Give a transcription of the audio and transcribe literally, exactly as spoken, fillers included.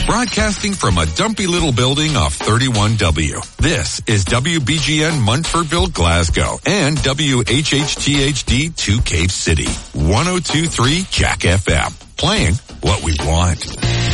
Broadcasting from a dumpy little building off thirty-one W. This is W B G N Munfordville, Glasgow, and W H H T H D two Cape City. one oh two point three Jack F M. Playing what we want.